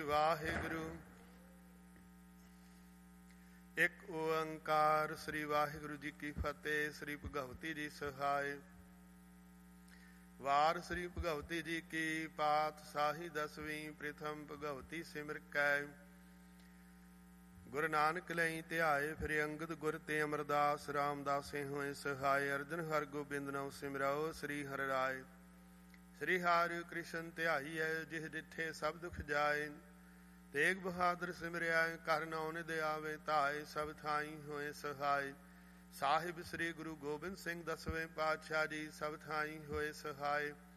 ਵਾਹਿਗੁਰੂ। ਇੱਕ ਓੰਕਾਰ ਸ੍ਰੀ ਵਾਹਿਗੁਰੂ ਜੀ ਕੀ ਫਤਿਹ। ਸ੍ਰੀ ਭਗਵਤੀ ਜੀ ਸਹਾਇ। ਵਾਰ ਸ੍ਰੀ ਭਗਵਤੀ ਜੀ ਕੀ ਪਾਤਸ਼ਾਹੀ 10ਵੀਂ। ਪ੍ਰਥਮ ਭਗਵਤੀ ਸਿਮਰ ਕੈ ਗੁਰੂ ਨਾਨਕ ਲਈ ਧਿਆਏ। ਫਿਰ ਅੰਗਦ ਗੁਰ ਤੇ ਅਮਰਦਾਸ ਰਾਮਦਾਸੇ ਹੋਏ ਸਹਾਇ। ਅਰਜਨ ਹਰਿ ਗੋਬਿੰਦ ਨਾਮ ਸਿਮਰਾਓ ਸ੍ਰੀ ਹਰਿ ਰਾਏ। ਸ੍ਰੀ ਹਰਿ ਕ੍ਰਿਸ਼ਨ ਧਿਆਈਐ ਜਿਹ ਜਿੱਥੇ ਸਭ ਦੁਖ ਜਾਏ। ਤੇਗ ਬਹਾਦਰ ਸਿਮਰਿਆ ਘਰ ਨਾਉ ਨਿਧ ਆਵੇ ਧਾਏ। ਸਭ ਥਾਈ ਹੋਏ ਸਹਾਇ। ਸਾਹਿਬ ਸ੍ਰੀ ਗੁਰੂ ਗੋਬਿੰਦ ਸਿੰਘ 10ਵੇਂ ਪਾਤਸ਼ਾਹ ਜੀ ਸਭ ਥਾਈ ਹੋਏ ਸਹਾਇ।